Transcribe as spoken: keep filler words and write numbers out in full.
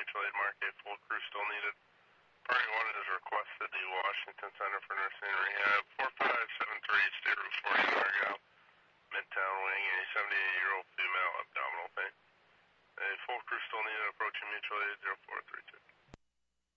mutual aid market. Full crew still needed. Party one is requested the Washington Center for Nursing and Rehab. four five seven three State Route forty in Argyle. Midtown wing, a seventy-eight-year-old female abdominal pain. A full crew still needed approaching mutual aid zero four three two.